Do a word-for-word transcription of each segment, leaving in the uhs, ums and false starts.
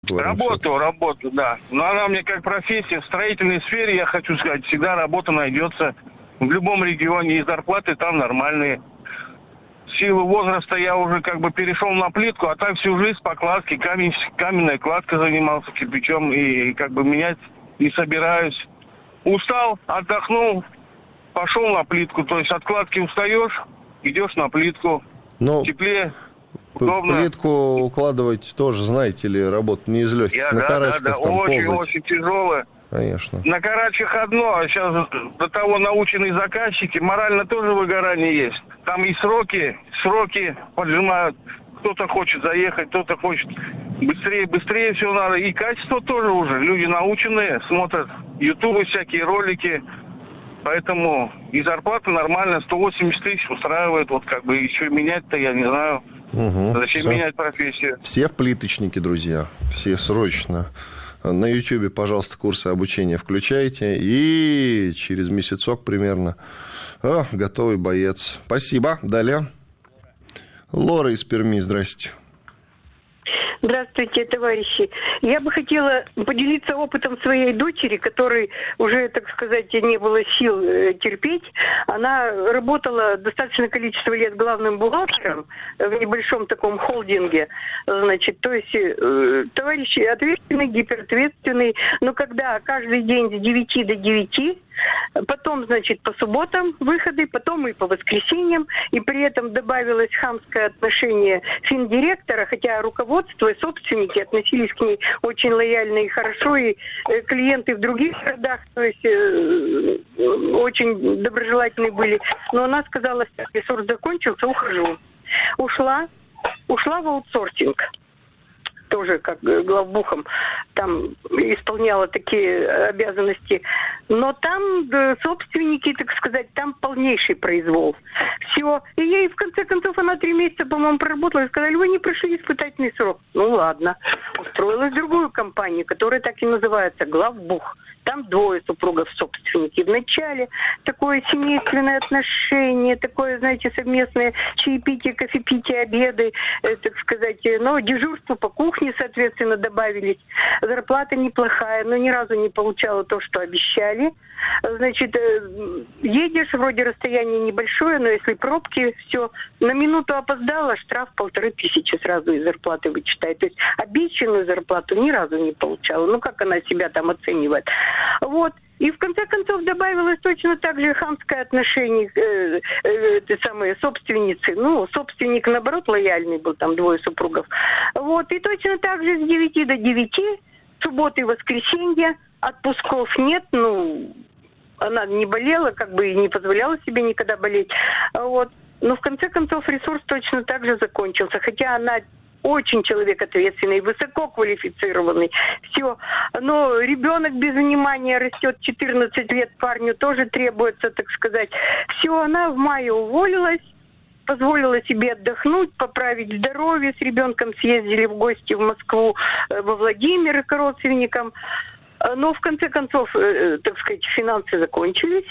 Работу, работу, да. Но она мне как профессия в строительной сфере, я хочу сказать, всегда работа найдется в любом регионе, и зарплаты там нормальные. В силу возраста я уже как бы перешел на плитку, а так всю жизнь по кладке, камень, каменная кладка занимался кирпичом, и как бы менять не собираюсь. Устал, отдохнул, пошел на плитку. То есть от кладки устаешь, идешь на плитку. Но теплее, удобно. Плитку укладывать тоже, знаете ли, работа не из легких. Я, на да, карачках да, да. там Очень, ползать. очень тяжелая. Конечно. На карачках одно, а сейчас до того наученные заказчики, морально тоже выгорание есть. Там и сроки, сроки поджимают. Кто-то хочет заехать, кто-то хочет быстрее, быстрее все надо. И качество тоже уже. Люди наученные, смотрят ютубы, всякие ролики. Поэтому и зарплата нормальная, сто восемьдесят тысяч устраивает. Вот как бы еще менять-то я не знаю. Угу. Зачем Все. менять профессию? Все в плиточники, друзья. Все срочно. На Ютьюбе, пожалуйста, курсы обучения включайте. И через месяцок примерно о, готовый боец. Спасибо. Далее. Лора из Перми, здрасте. Здравствуйте, товарищи. Я бы хотела поделиться опытом своей дочери, которой уже, так сказать, не было сил терпеть. Она работала достаточное количество лет главным бухгалтером в небольшом таком холдинге. Значит, то есть э, товарищи ответственный, гиперответственный. Но когда каждый день с девяти до девяти, потом, значит, по субботам выходы, потом и по воскресеньям, и при этом добавилось хамское отношение финдиректора, хотя руководство и собственники относились к ней очень лояльно и хорошо, и э, клиенты в других городах, то есть э, очень доброжелательные были. Но она сказала, что ресурс закончился, ухожу. Ушла, ушла в аутсорсинг. Тоже как главбухом там исполняла такие обязанности. Но там да, собственники, так сказать, там полнейший произвол. Все. И ей, в конце концов, она три месяца, по-моему, проработала и сказали, вы не прошли испытательный срок. Ну ладно. Устроилась в другую компанию, которая так и называется главбух. Там двое супругов собственники. Вначале такое семейственное отношение, такое, знаете, совместное чаепитие, кофепитие, обеды, э, так сказать. Но дежурство по кухне, соответственно, добавились. Зарплата неплохая, но ни разу не получала то, что обещали. Значит, э, едешь, вроде расстояние небольшое, но если пробки, все, на минуту опоздала, штраф полторы тысячи сразу из зарплаты вычитает. То есть обещанную зарплату ни разу не получала. Ну, как она себя там оценивает? Вот. И в конце концов добавилось точно так же хамское отношение к э, э, этой самой собственницы. Ну, собственник, наоборот, лояльный был, там двое супругов. Вот. И точно так же с девяти до девяти, субботы и воскресенья, отпусков нет, ну, она не болела, как бы и не позволяла себе никогда болеть. Вот. Но в конце концов ресурс точно так же закончился. Хотя она очень человек ответственный, высококвалифицированный. Все. Но ребенок без внимания растет, четырнадцать лет парню тоже требуется, так сказать. Все, она в мае уволилась, позволила себе отдохнуть, поправить здоровье. С ребенком съездили в гости в Москву, во Владимир к родственникам. Но в конце концов, так сказать, финансы закончились.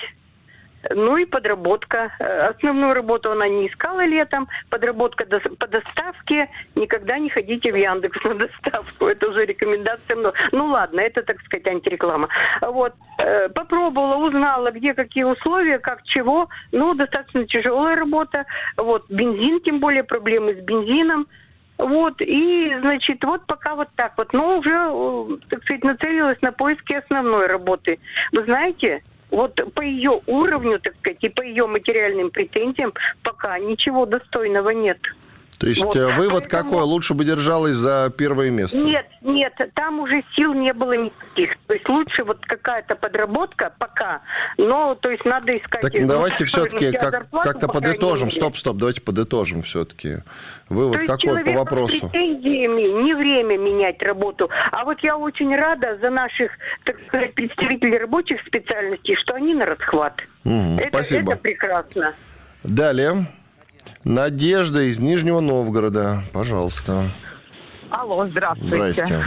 Ну и подработка. Основную работу она не искала летом. Подработка по доставке. Никогда не ходите в Яндекс на доставку. Это уже рекомендация. Ну ладно, это, так сказать, антиреклама. Вот. Попробовала, узнала, где какие условия, как чего. Ну, достаточно тяжелая работа. Вот. Бензин, тем более, проблемы с бензином. Вот, и, значит, вот пока вот так вот. Но уже, так сказать, нацелилась на поиски основной работы. Вы знаете, вот по ее уровню, так сказать, и по ее материальным претензиям пока ничего достойного нет. То есть вот. Вывод Поэтому... какой? Лучше бы держалась за первое место? Нет, нет, там уже сил не было никаких. То есть лучше вот какая-то подработка пока, но то есть надо искать... Так давайте все-таки как, как-то подытожим. Стоп, стоп, давайте подытожим все-таки. Вывод какой по вопросу? С претензиями не время менять работу. А вот я очень рада за наших, так сказать, представителей рабочих специальностей, что они на расхват. Mm, это, спасибо. Это прекрасно. Далее. Надежда из Нижнего Новгорода. Пожалуйста. Алло, здравствуйте. Здрасте.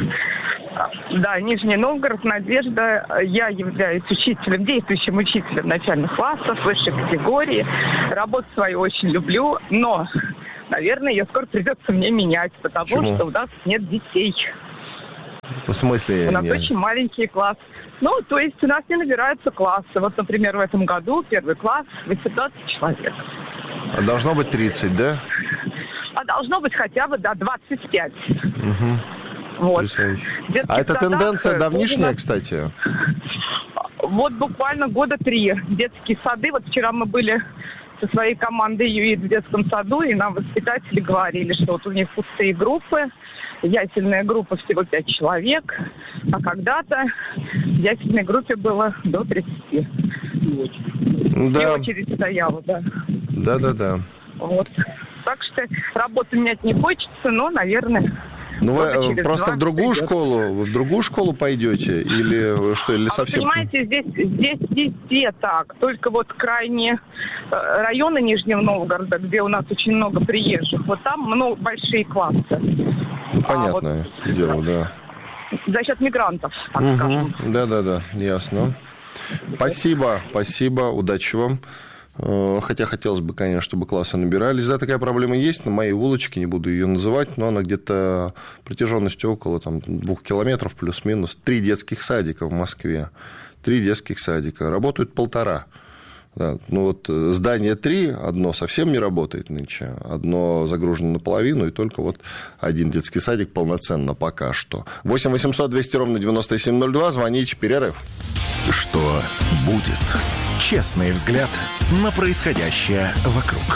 Да, Нижний Новгород, Надежда. Я являюсь учителем, действующим учителем начальных классов, высшей категории. Работу свою очень люблю, но, наверное, ее скоро придется мне менять, потому Почему? что у нас нет детей. В смысле? У нас нет? очень маленький класс. Ну, то есть у нас не набираются классы. Вот, например, в этом году первый класс восемнадцать человек. А должно быть тридцать, да? А должно быть хотя бы, да, двадцать пять. Угу. Вот. Потрясающе. Детских А эта садах, тенденция э, давнишняя, нас- кстати? Вот буквально года три. Детские сады. Вот вчера мы были со своей командой ЮИД в детском саду, и нам воспитатели говорили, что вот у них пустые группы, ясельная группа всего пять человек, а когда-то в ясельной группе было до тридцати. Да. И очередь стояла, да. Да-да-да. Вот. Так что работу менять не хочется, но, наверное... Ну, вы года э, через просто два в другую придёт. школу, вы в другую школу пойдете? Или что, или А совсем... вы понимаете, здесь, здесь везде так. Только вот крайние э, районы Нижнего Новгорода, где у нас очень много приезжих, вот там много большие классы. Ну, понятное а вот, дело, да. За счет мигрантов, так Угу. скажем. Да-да-да, ясно. Спасибо, спасибо, удачи вам. Э, Хотя хотелось бы, конечно, чтобы классы набирались. Да, такая проблема есть на моей улочке, не буду ее называть, но она где-то протяженностью около там, двух километров плюс-минус. Три детских садика в Москве. Три детских садика. Работают полтора. Да, ну вот здание три, одно совсем не работает нынче, одно загружено наполовину, и только вот один детский садик полноценно пока что. восемь восемьсот двести ровно девяносто семь ноль два, звоните, перерыв. Что будет? Честный взгляд на происходящее вокруг.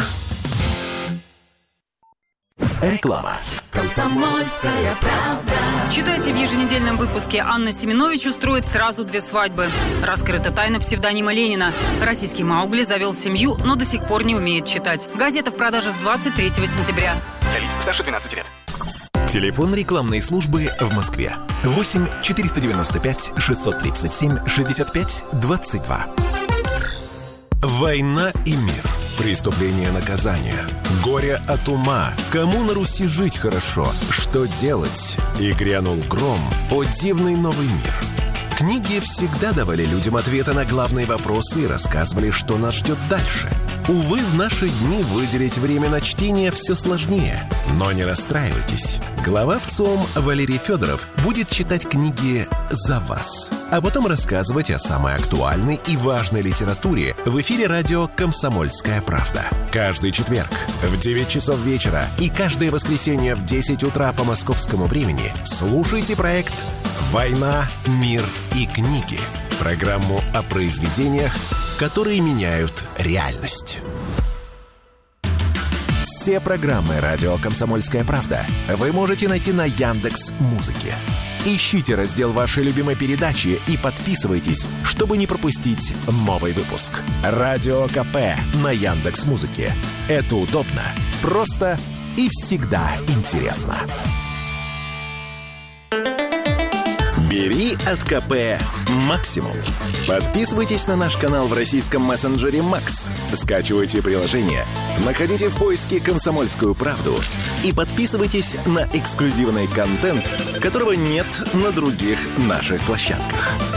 Реклама. «Комсомольская правда». Читайте в еженедельном выпуске. Анна Семенович устроит сразу две свадьбы. Раскрыта тайна псевдонима Ленина. Российский Маугли завел семью, но до сих пор не умеет читать. Газета в продаже с двадцать третьего сентября. Для лиц старше двенадцати лет. Телефон рекламной службы в Москве. восемь четыреста девяносто пять шестьсот тридцать семь шестьдесят пять двадцать два. Война и мир. Преступление, наказание. Горе от ума. Кому на Руси жить хорошо? Что делать? И грянул гром. О дивный новый мир. Книги всегда давали людям ответы на главные вопросы и рассказывали, что нас ждет дальше. Увы, в наши дни выделить время на чтение все сложнее. Но не расстраивайтесь. Глава ВЦИОМ Валерий Федоров будет читать книги за вас, а потом рассказывать о самой актуальной и важной литературе в эфире радио «Комсомольская правда». Каждый четверг в девять часов вечера и каждое воскресенье в десять утра по московскому времени слушайте проект «Война, мир и книги». Программу о произведениях, которые меняют реальность. Все программы радио «Комсомольская правда» вы можете найти на Яндекс.Музыке. Ищите раздел вашей любимой передачи и подписывайтесь, чтобы не пропустить новый выпуск. Радио КП на Яндекс.Музыке. Это удобно, просто и всегда интересно. Бери от КП максимум. Подписывайтесь на наш канал в российском мессенджере Макс. Скачивайте приложение, находите в поиске «Комсомольскую правду» и подписывайтесь на эксклюзивный контент, которого нет на других наших площадках.